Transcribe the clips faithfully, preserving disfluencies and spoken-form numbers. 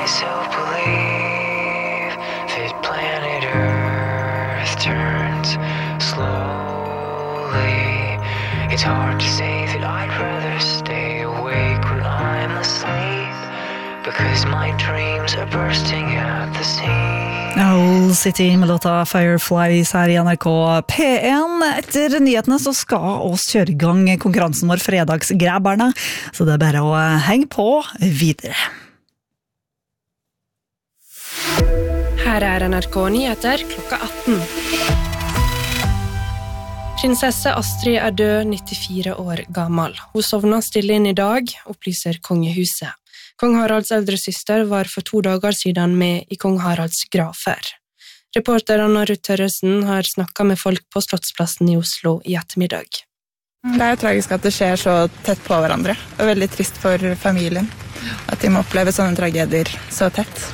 myself believe that planet Earth turns slowly. It's hard to say that I'd rather stay awake when I'm asleep, because my dreams are bursting at the seams. Owl City med låta Fireflies her i N R K P en. Etter nyhetene så skal oss kjøre i gang konkurransen vår Fredagsgrabberne, så det er bare å henge på videre. Her er N R K Nyheter klokka atten. Prinsesse Astrid er død, nittifire år gammel. Hun sovna stille inn i dag, opplyser kongehuset. Kong Haralds eldre syster var for to dager siden med i Kong Haralds grafer. Reporter Anna Ruth Tørresen har snakket med folk på Slottsplassen i Oslo i ettermiddag. Det er jo tragisk at det skjer så tett på hverandre, og veldig trist for familien at de må oppleve sånne tragedier så tett.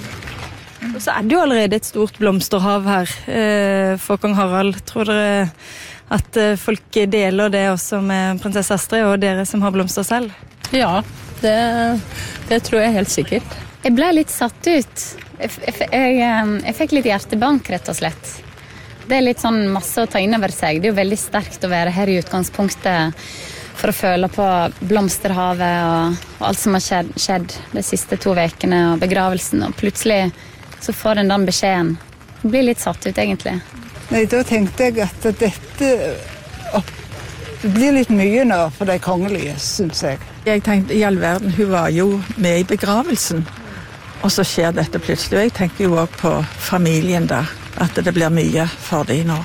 Og så er det jo allerede et stort blomsterhav her eh, for Kong Harald. Tror dere at eh, folk deler det også med prinsesse Astrid og dere som har blomster selv? Ja, det, det tror jeg helt sikkert. Jeg ble litt satt ut. Jeg, jeg, jeg, jeg fikk litt hjertebank, rett og slett. Det er litt sånn masse å ta inn over seg. Det er jo veldig sterkt å være her i utgangspunktet for å føle på blomsterhavet og, og alt som har skjedd, skjedd de siste to vekene og begravelsen, og plutselig så får en den beskjeden. Det blir litt satt ut, egentlig. Nei, da tenkte jeg at dette opp, det blir litt mye nå for de kongelige, synes jeg. Jeg tenkte, i all verden, hun var jo med i begravelsen, og så skjer dette plutselig. Og jeg tenker jo også på familien da, at det blir mye for de nå.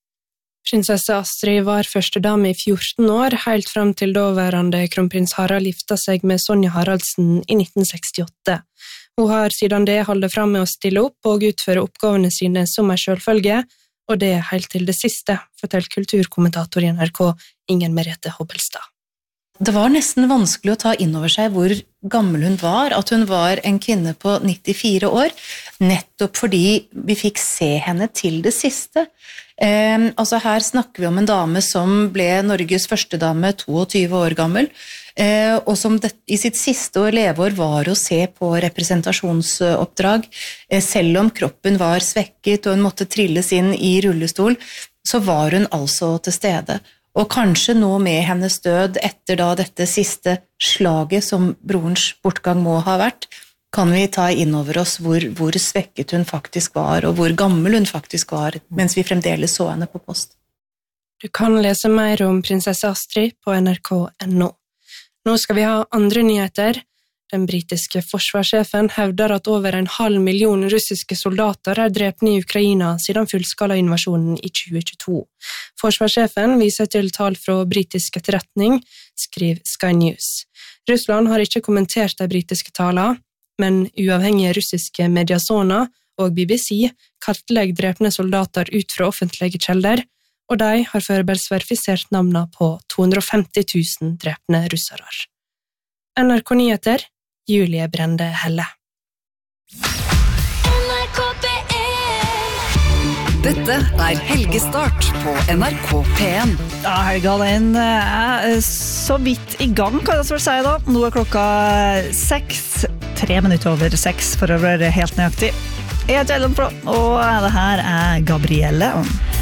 Prinsesse Astrid var første dame i fjorten år, helt frem til daværende kronprins Harald gifta seg med Sonja Haraldsen i nitten sekstiåtte. Hun har siden det holdt frem med å stille opp og utføre oppgavene sine som en selvfølge, og det helt til det siste, forteller kulturkommentator i N R K Ingen Merete Hobbelstad. Det var nesten vanskelig å ta inn over seg hvor gammel hun var, at hun var en kvinne på nittifire år, nettopp fordi vi fikk se henne til det siste. Eh, altså her snakker vi om en dame som ble Norges første dame, tjueto år gammel, eh, og som det, i sitt siste år leveår var å se på representasjonsoppdrag. Eh, selv om kroppen var svekket og hun måtte trilles inn i rullestol, så var hun altså til stede. Og kanskje nå med hennes død etter da dette siste slaget som brorens bortgang må ha vært, kan vi ta inn over oss hvor, hvor svekket hun faktisk var, og hvor gammel hun faktisk var, mens vi fremdeles så henne på post. Du kan lese mer om prinsesse Astrid på N R K punktum no. Nå skal vi ha andre nyheter. Den britiske forsvarssjefen hevder at over en halv million russiske soldater er drept i Ukraina siden fullskala-invasjonen i tjue tjueto. Forsvarssjefen viser til tall fra britisk etterretning, skriver Sky News. Russland har ikke kommentert de britiske tallene, men uavhengige russiske Mediasona og B B C kartlegger drepne soldater ut fra offentlige kjelder, og de har foreløpig verifisert navnene på to hundre og femti tusen drepne russere. N R K Nyheter, Julie Brende Helle. Dette er Helgestart på N R K P en. Ja, helga den er så vidt i gang, kan jeg så si da. Nå er klokka seks, tre minutter over seks for å være helt nøyaktig. Jeg heter Ellen Flå, og det her er Gabrielle.